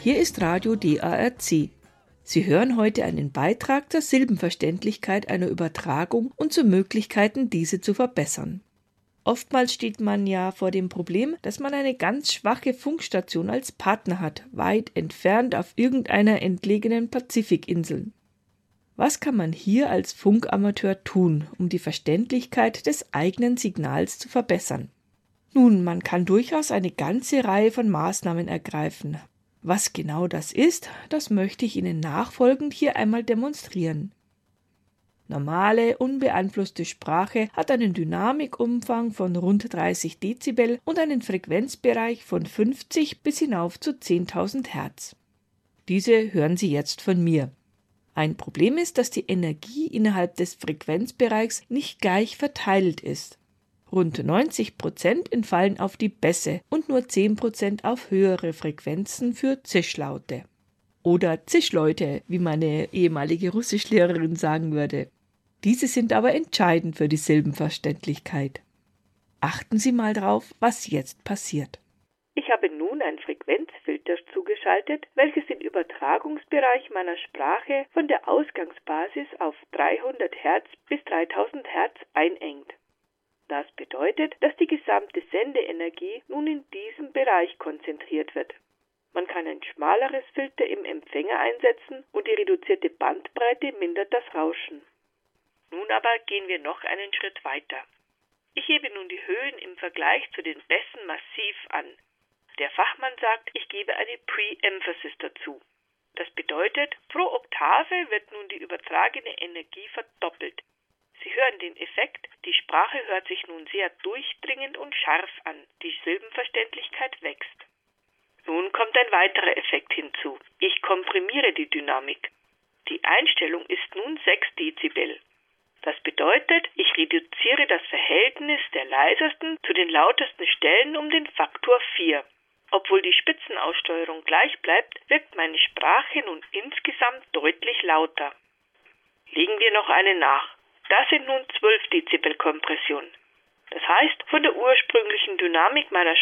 Hier ist Radio DARC. Sie hören heute einen Beitrag zur Silbenverständlichkeit einer Übertragung und zu Möglichkeiten, diese zu verbessern. Oftmals steht man ja vor dem Problem, dass man eine ganz schwache Funkstation als Partner hat, weit entfernt auf irgendeiner entlegenen Pazifikinsel. Was kann man hier als Funkamateur tun, um die Verständlichkeit des eigenen Signals zu verbessern? Nun, man kann durchaus eine ganze Reihe von Maßnahmen ergreifen. Was genau das ist, das möchte ich Ihnen nachfolgend hier einmal demonstrieren. Normale, unbeeinflusste Sprache hat einen Dynamikumfang von rund 30 Dezibel und einen Frequenzbereich von 50 bis hinauf zu 10.000 Hertz. Diese hören Sie jetzt von mir. Ein Problem ist, dass die Energie innerhalb des Frequenzbereichs nicht gleich verteilt ist. Rund 90% entfallen auf die Bässe und nur 10% auf höhere Frequenzen für Zischlaute. Oder Zischleute, wie meine ehemalige Russischlehrerin sagen würde. Diese sind aber entscheidend für die Silbenverständlichkeit. Achten Sie mal drauf, was jetzt passiert. Ich habe nun ein Frequenzfilter zugeschaltet, welches den Übertragungsbereich meiner Sprache von der Ausgangsbasis auf 300 Hertz bis 3000 Hertz einengt. Das bedeutet, dass die gesamte Sendeenergie nun in diesem Bereich konzentriert wird. Man kann ein schmaleres Filter im Empfänger einsetzen und die reduzierte Bandbreite mindert das Rauschen. Nun aber gehen wir noch einen Schritt weiter. Ich hebe nun die Höhen im Vergleich zu den Bässen massiv an. Der Fachmann sagt, ich gebe eine Pre-Emphasis dazu. Das bedeutet, pro Oktave wird nun die übertragene Energie verdoppelt. Sie hören den Effekt, die Sprache hört sich nun sehr durchdringend und scharf an, die Silbenverständlichkeit wächst. Nun kommt ein weiterer Effekt hinzu. Ich komprimiere die Dynamik. Die Einstellung ist nun 6 Dezibel. Das bedeutet, ich reduziere das Verhältnis der leisesten zu den lautesten Stellen um den Faktor 4. Obwohl die Spitzenaussteuerung gleich bleibt, wirkt meine Sprache nun insgesamt deutlich lauter. Legen wir noch eine nach. Das sind nun 12 Dezibel Kompression. Das heißt, von der ursprünglichen Dynamik meiner